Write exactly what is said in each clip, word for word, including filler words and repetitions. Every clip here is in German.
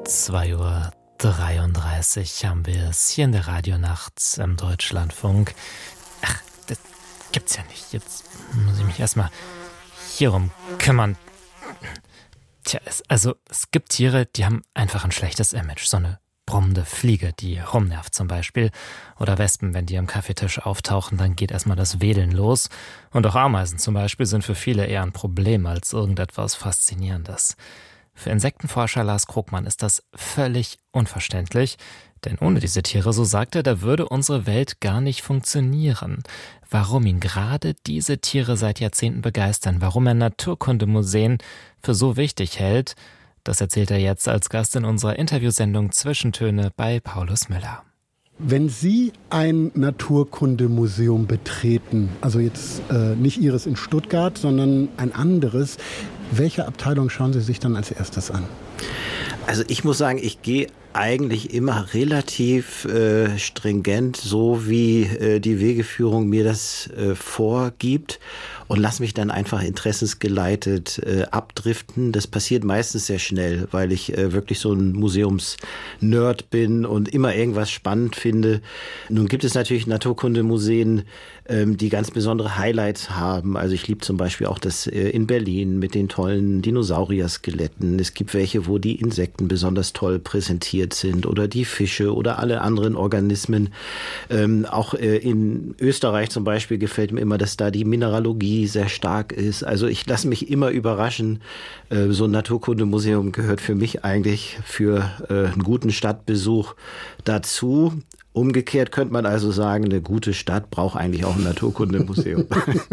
zwei Uhr dreiunddreißig haben wir es hier in der Radionacht im Deutschlandfunk. Ach, das gibt's ja nicht. Jetzt muss ich mich erstmal hierum kümmern. Tja, es, also es gibt Tiere, die haben einfach ein schlechtes Image. So eine brummende Fliege, die rumnervt zum Beispiel. Oder Wespen, wenn die am Kaffeetisch auftauchen, dann geht erstmal das Wedeln los. Und auch Ameisen zum Beispiel sind für viele eher ein Problem als irgendetwas Faszinierendes. Für Insektenforscher Lars Krogmann ist das völlig unverständlich, denn ohne diese Tiere, so sagt er, da würde unsere Welt gar nicht funktionieren. Warum ihn gerade diese Tiere seit Jahrzehnten begeistern, warum er Naturkundemuseen für so wichtig hält, das erzählt er jetzt als Gast in unserer Interviewsendung Zwischentöne bei Paulus Müller. Wenn Sie ein Naturkundemuseum betreten, also jetzt äh, nicht Ihres in Stuttgart, sondern ein anderes, welche Abteilung schauen Sie sich dann als erstes an? Also ich muss sagen, ich gehe eigentlich immer relativ äh, stringent, so wie äh, die Wegeführung mir das äh, vorgibt, und lasse mich dann einfach interessensgeleitet äh, abdriften. Das passiert meistens sehr schnell, weil ich äh, wirklich so ein Museumsnerd bin und immer irgendwas spannend finde. Nun gibt es natürlich Naturkundemuseen, ähm, die ganz besondere Highlights haben. Also ich liebe zum Beispiel auch das äh, in Berlin mit den tollen Dinosaurier-Skeletten. Es gibt welche, wo die Insekten besonders toll präsentiert sind oder die Fische oder alle anderen Organismen. Ähm, auch äh, in Österreich zum Beispiel gefällt mir immer, dass da die Mineralogie sehr stark ist. Also ich lasse mich immer überraschen. Äh, so ein Naturkundemuseum gehört für mich eigentlich für äh, einen guten Stadtbesuch dazu. Umgekehrt könnte man also sagen, eine gute Stadt braucht eigentlich auch ein Naturkundemuseum.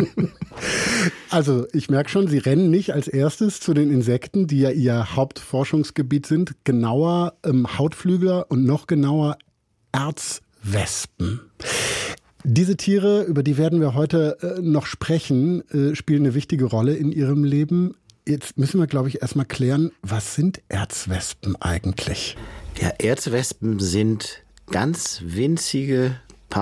Also ich merke schon, Sie rennen nicht als erstes zu den Insekten, die ja Ihr Hauptforschungsgebiet sind, genauer ähm, Hautflügler und noch genauer Erzwespen. Diese Tiere, über die werden wir heute äh, noch sprechen, äh, spielen eine wichtige Rolle in Ihrem Leben. Jetzt müssen wir, glaube ich, erstmal klären, was sind Erzwespen eigentlich? Ja, Erzwespen sind ganz winzige,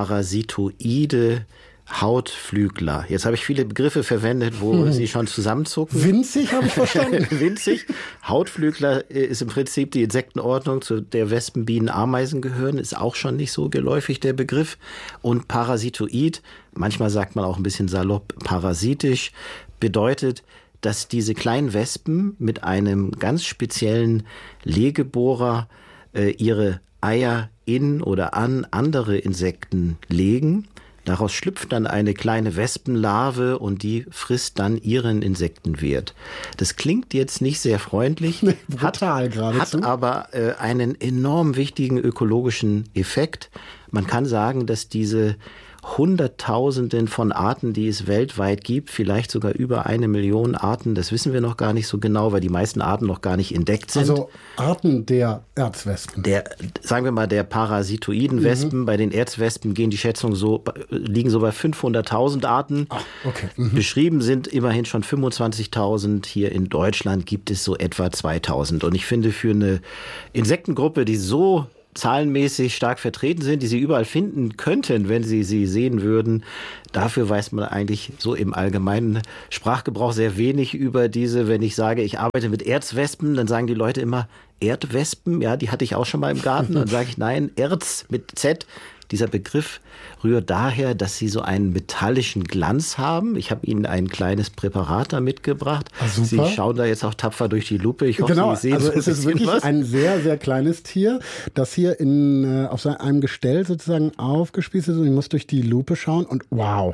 parasitoide Hautflügler. Jetzt habe ich viele Begriffe verwendet, wo hm. Sie schon zusammenzucken. Winzig, habe ich verstanden. Winzig. Hautflügler ist im Prinzip die Insektenordnung, zu der Wespen, Bienen, Ameisen gehören. Ist auch schon nicht so geläufig, der Begriff. Und parasitoid, manchmal sagt man auch ein bisschen salopp parasitisch, bedeutet, dass diese kleinen Wespen mit einem ganz speziellen Legebohrer äh, ihre Eier in oder an andere Insekten legen. Daraus schlüpft dann eine kleine Wespenlarve und die frisst dann ihren Insektenwirt. Das klingt jetzt nicht sehr freundlich, nee, brutal hat, geradezu. hat aber äh, einen enorm wichtigen ökologischen Effekt. Man kann sagen, dass diese Hunderttausenden von Arten, die es weltweit gibt, vielleicht sogar über eine Million Arten, das wissen wir noch gar nicht so genau, weil die meisten Arten noch gar nicht entdeckt sind. Also Arten der Erzwespen. Der, sagen wir mal, der parasitoiden Wespen. Mhm. Bei den Erzwespen gehen die Schätzungen so, liegen so bei fünfhunderttausend Arten. Ach, okay. Mhm. Beschrieben sind immerhin schon fünfundzwanzigtausend. Hier in Deutschland gibt es so etwa zweitausend. Und ich finde, für eine Insektengruppe, die so zahlenmäßig stark vertreten sind, die Sie überall finden könnten, wenn Sie sie sehen würden. Dafür weiß man eigentlich so im allgemeinen Sprachgebrauch sehr wenig über diese. Wenn ich sage, ich arbeite mit Erzwespen, dann sagen die Leute immer Erdwespen. Ja, die hatte ich auch schon mal im Garten. Dann sage ich, nein, Erz mit Z. Dieser Begriff rührt daher, dass sie so einen metallischen Glanz haben. Ich habe Ihnen ein kleines Präparat da mitgebracht. Ah, super. Sie schauen da jetzt auch tapfer durch die Lupe. Ich hoffe, genau, Sie sehen also so ein es ist wirklich was. Ein sehr, sehr kleines Tier, das hier in, äh, auf einem Gestell sozusagen aufgespießt ist und ich muss durch die Lupe schauen und wow.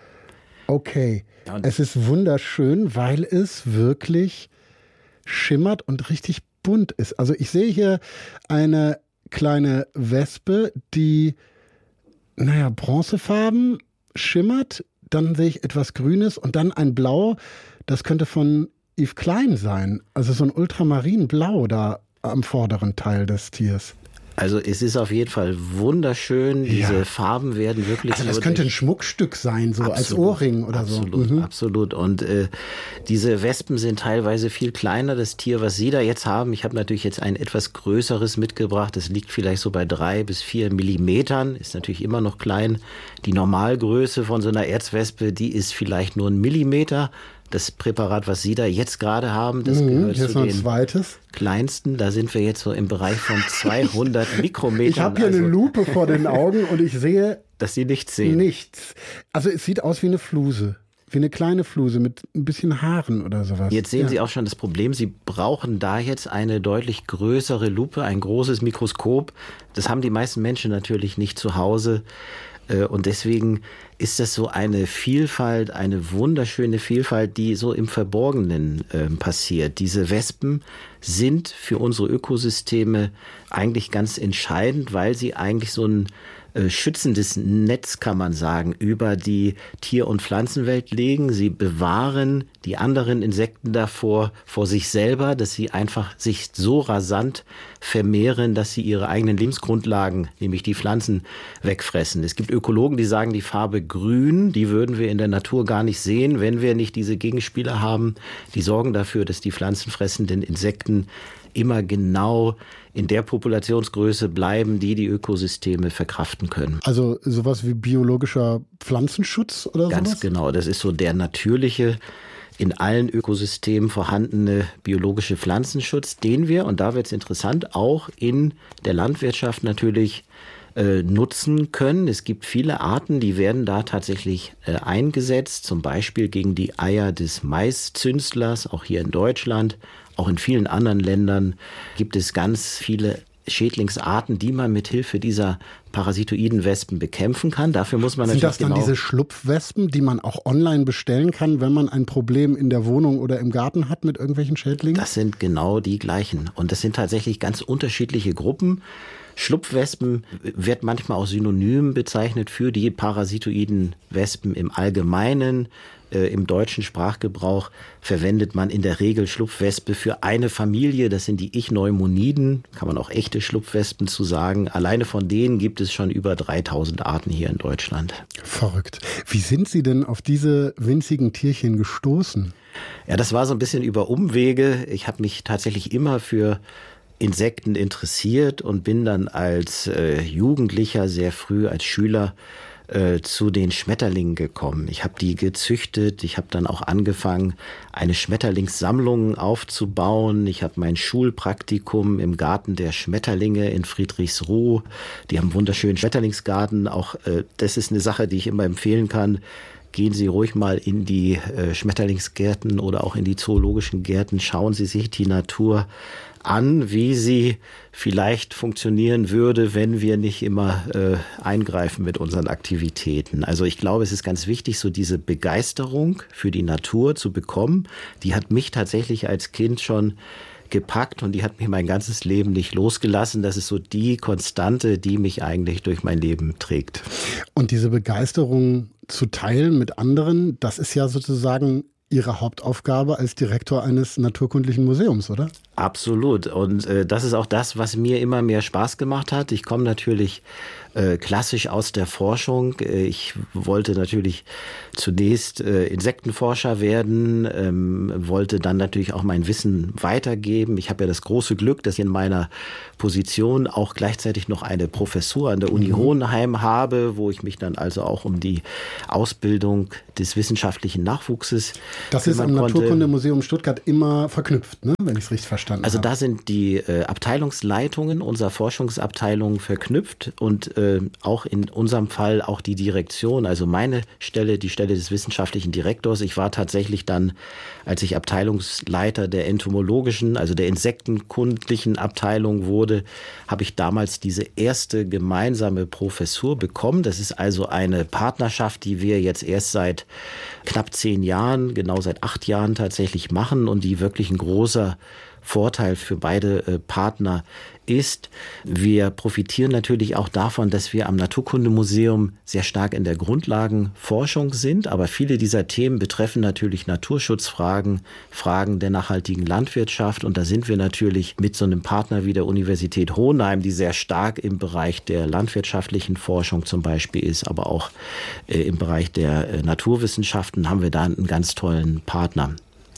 Okay. Ja, es ist wunderschön, weil es wirklich schimmert und richtig bunt ist. Also ich sehe hier eine kleine Wespe, die naja, bronzefarben schimmert, dann sehe ich etwas Grünes und dann ein Blau, das könnte von Yves Klein sein. Also so ein Ultramarinblau da am vorderen Teil des Tiers. Also es ist auf jeden Fall wunderschön. Diese ja. Farben werden wirklich... Also das könnte ein Schmuckstück sein, so absolut, als Ohrring oder absolut, so. Mhm. Absolut. Und äh, diese Wespen sind teilweise viel kleiner. Das Tier, was Sie da jetzt haben, ich habe natürlich jetzt ein etwas größeres mitgebracht. Das liegt vielleicht so bei drei bis vier Millimetern. Ist natürlich immer noch klein. Die Normalgröße von so einer Erzwespe, die ist vielleicht nur ein Millimeter. Das Präparat, was Sie da jetzt gerade haben, das mhm, gehört jetzt zu den zweites. kleinsten. Da sind wir jetzt so im Bereich von zweihundert Mikrometern. Ich habe hier also eine Lupe vor den Augen und ich sehe, dass Sie nichts sehen. Nichts. Also es sieht aus wie eine Fluse. Wie eine kleine Fluse mit ein bisschen Haaren oder sowas. Jetzt sehen ja. Sie auch schon das Problem. Sie brauchen da jetzt eine deutlich größere Lupe, ein großes Mikroskop. Das haben die meisten Menschen natürlich nicht zu Hause. Und deswegen ist das so eine Vielfalt, eine wunderschöne Vielfalt, die so im Verborgenen äh, passiert. Diese Wespen sind für unsere Ökosysteme eigentlich ganz entscheidend, weil sie eigentlich so ein äh, schützendes Netz, kann man sagen, über die Tier- und Pflanzenwelt legen. Sie bewahren die anderen Insekten davor, vor sich selber, dass sie einfach sich so rasant vermehren, dass sie ihre eigenen Lebensgrundlagen, nämlich die Pflanzen, wegfressen. Es gibt Ökologen, die sagen, die Farbe grün, die würden wir in der Natur gar nicht sehen, wenn wir nicht diese Gegenspieler haben. Die sorgen dafür, dass die pflanzenfressenden Insekten immer genau in der Populationsgröße bleiben, die die Ökosysteme verkraften können. Also sowas wie biologischer Pflanzenschutz oder Ganz sowas? Ganz genau, das ist so der natürliche, in allen Ökosystemen vorhandene biologische Pflanzenschutz, den wir, und da wird es interessant, auch in der Landwirtschaft natürlich äh, nutzen können. Es gibt viele Arten, die werden da tatsächlich äh, eingesetzt, zum Beispiel gegen die Eier des Maiszünstlers, auch hier in Deutschland. Auch in vielen anderen Ländern gibt es ganz viele Schädlingsarten, die man mit Hilfe dieser parasitoiden Wespen bekämpfen kann. Dafür muss man Sind natürlich das dann genau diese Schlupfwespen, die man auch online bestellen kann, wenn man ein Problem in der Wohnung oder im Garten hat mit irgendwelchen Schädlingen? Das sind genau die gleichen. Und das sind tatsächlich ganz unterschiedliche Gruppen. Schlupfwespen wird manchmal auch synonym bezeichnet für die parasitoiden Wespen im Allgemeinen. Äh, Im deutschen Sprachgebrauch verwendet man in der Regel Schlupfwespe für eine Familie. Das sind die Ichneummoniden, kann man auch echte Schlupfwespen zu sagen. Alleine von denen gibt es schon über dreitausend Arten hier in Deutschland. Verrückt. Wie sind Sie denn auf diese winzigen Tierchen gestoßen? Ja, das war so ein bisschen über Umwege. Ich habe mich tatsächlich immer für Insekten interessiert und bin dann als äh, Jugendlicher sehr früh als Schüler äh, zu den Schmetterlingen gekommen. Ich habe die gezüchtet, ich habe dann auch angefangen, eine Schmetterlingssammlung aufzubauen. Ich habe mein Schulpraktikum im Garten der Schmetterlinge in Friedrichsruh. Die haben einen wunderschönen Schmetterlingsgarten. Auch äh, das ist eine Sache, die ich immer empfehlen kann. Gehen Sie ruhig mal in die äh, Schmetterlingsgärten oder auch in die zoologischen Gärten. Schauen Sie sich die Natur an, wie sie vielleicht funktionieren würde, wenn wir nicht immer äh, eingreifen mit unseren Aktivitäten. Also ich glaube, es ist ganz wichtig, so diese Begeisterung für die Natur zu bekommen. Die hat mich tatsächlich als Kind schon gepackt und die hat mich mein ganzes Leben nicht losgelassen. Das ist so die Konstante, die mich eigentlich durch mein Leben trägt. Und diese Begeisterung zu teilen mit anderen, das ist ja sozusagen Ihre Hauptaufgabe als Direktor eines naturkundlichen Museums, oder? Absolut. Und äh, das ist auch das, was mir immer mehr Spaß gemacht hat. Ich komme natürlich äh, klassisch aus der Forschung. Ich wollte natürlich zunächst äh, Insektenforscher werden, ähm, wollte dann natürlich auch mein Wissen weitergeben. Ich habe ja das große Glück, dass ich in meiner Position auch gleichzeitig noch eine Professur an der Uni mhm. Hohenheim habe, wo ich mich dann also auch um die Ausbildung des wissenschaftlichen Nachwuchses Das ist am Naturkundemuseum Stuttgart immer verknüpft, ne? Wenn ich es richtig verstanden Also habe. da sind die äh, Abteilungsleitungen unserer Forschungsabteilung verknüpft und äh, auch in unserem Fall auch die Direktion, also meine Stelle, die Stelle des wissenschaftlichen Direktors. Ich war tatsächlich dann, als ich Abteilungsleiter der entomologischen, also der insektenkundlichen Abteilung wurde, habe ich damals diese erste gemeinsame Professur bekommen. Das ist also eine Partnerschaft, die wir jetzt erst seit knapp zehn Jahren, genau seit acht Jahren tatsächlich machen und die wirklich ein großer Vorteil für beide äh, Partner ist. Wir profitieren natürlich auch davon, dass wir am Naturkundemuseum sehr stark in der Grundlagenforschung sind, aber viele dieser Themen betreffen natürlich Naturschutzfragen, Fragen der nachhaltigen Landwirtschaft und da sind wir natürlich mit so einem Partner wie der Universität Hohenheim, die sehr stark im Bereich der landwirtschaftlichen Forschung zum Beispiel ist, aber auch äh, im Bereich der äh, Naturwissenschaften haben wir da einen ganz tollen Partner.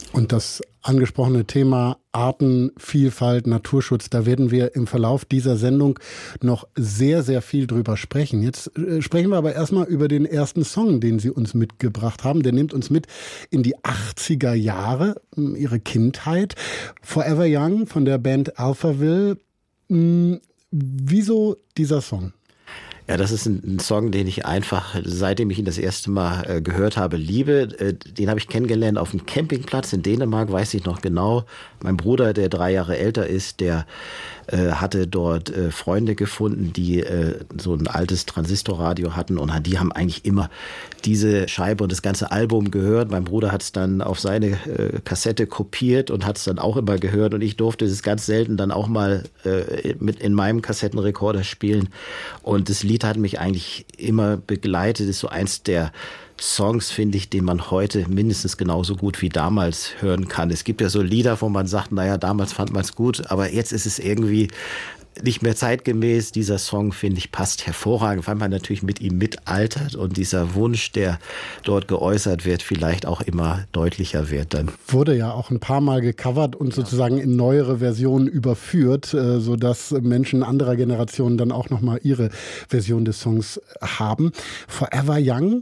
Und das angesprochene Thema Artenvielfalt, Naturschutz, da werden wir im Verlauf dieser Sendung noch sehr, sehr viel drüber sprechen. Jetzt äh, sprechen wir aber erstmal über den ersten Song, den Sie uns mitgebracht haben. Der nimmt uns mit in die achtziger Jahre, Ihre Kindheit. Forever Young von der Band Alphaville. Hm, wieso dieser Song? Ja, das ist ein, ein Song, den ich einfach, seitdem ich ihn das erste Mal äh, gehört habe, liebe. Äh, den habe ich kennengelernt auf einem Campingplatz in Dänemark, weiß ich noch genau. Mein Bruder, der drei Jahre älter ist, der äh, hatte dort äh, Freunde gefunden, die äh, so ein altes Transistorradio hatten und die haben eigentlich immer diese Scheibe und das ganze Album gehört. Mein Bruder hat es dann auf seine äh, Kassette kopiert und hat es dann auch immer gehört und ich durfte es ganz selten dann auch mal äh, mit in meinem Kassettenrekorder spielen und das Lied hat mich eigentlich immer begleitet. Das ist so eins der Songs, finde ich, den man heute mindestens genauso gut wie damals hören kann. Es gibt ja so Lieder, wo man sagt, naja, damals fand man es gut, aber jetzt ist es irgendwie nicht mehr zeitgemäß. Dieser Song, finde ich, passt hervorragend, weil man natürlich mit ihm mitaltert und dieser Wunsch, der dort geäußert wird, vielleicht auch immer deutlicher wird dann. Wurde ja auch ein paar Mal gecovert und sozusagen in neuere Versionen überführt, sodass Menschen anderer Generationen dann auch nochmal ihre Version des Songs haben. Forever Young,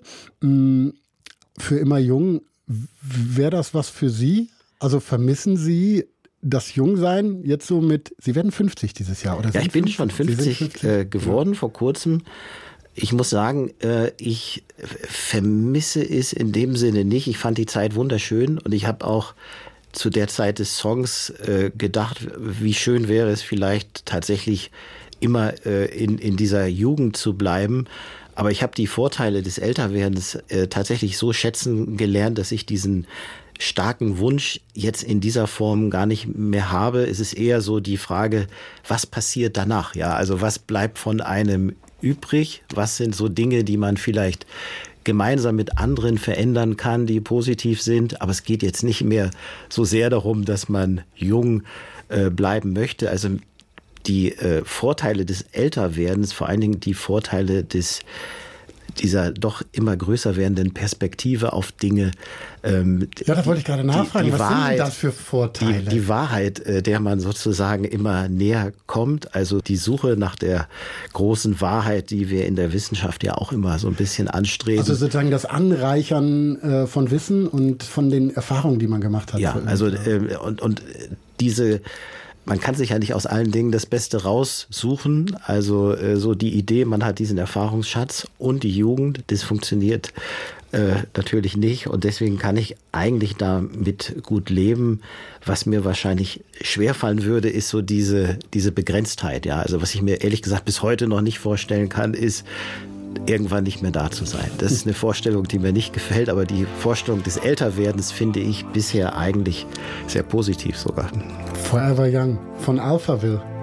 für immer jung, wäre das was für Sie? Also vermissen Sie das Jungsein jetzt so mit, Sie werden fünfzig dieses Jahr, oder? Ja, ich bin schon fünfzig, fünfzig? Äh, geworden ja. vor kurzem. Ich muss sagen, äh, ich vermisse es in dem Sinne nicht. Ich fand die Zeit wunderschön und ich habe auch zu der Zeit des Songs äh, gedacht, wie schön wäre es vielleicht tatsächlich immer äh, in, in dieser Jugend zu bleiben. Aber ich habe die Vorteile des Älterwerdens äh, tatsächlich so schätzen gelernt, dass ich diesen starken Wunsch jetzt in dieser Form gar nicht mehr habe. Es ist eher so die Frage, was passiert danach? Ja, also was bleibt von einem übrig? Was sind so Dinge, die man vielleicht gemeinsam mit anderen verändern kann, die positiv sind? Aber es geht jetzt nicht mehr so sehr darum, dass man jung äh, bleiben möchte. Also die äh, Vorteile des Älterwerdens, vor allen Dingen die Vorteile des dieser doch immer größer werdenden Perspektive auf Dinge. Ähm, ja, da wollte ich gerade nachfragen, die, die was Wahrheit, sind denn das für Vorteile? Die, die Wahrheit, äh, der man sozusagen immer näher kommt, also die Suche nach der großen Wahrheit, die wir in der Wissenschaft ja auch immer so ein bisschen anstreben. Also sozusagen das Anreichern äh, von Wissen und von den Erfahrungen, die man gemacht hat. Ja, also äh, und, und diese Man kann sich ja nicht aus allen Dingen das Beste raussuchen. Also äh, so die Idee, man hat diesen Erfahrungsschatz und die Jugend, das funktioniert äh, natürlich nicht. Und deswegen kann ich eigentlich damit gut leben. Was mir wahrscheinlich schwerfallen würde, ist so diese, diese Begrenztheit. Ja, also was ich mir ehrlich gesagt bis heute noch nicht vorstellen kann, ist, irgendwann nicht mehr da zu sein. Das ist eine Vorstellung, die mir nicht gefällt, aber die Vorstellung des Älterwerdens finde ich bisher eigentlich sehr positiv sogar. Forever Young von Alphaville.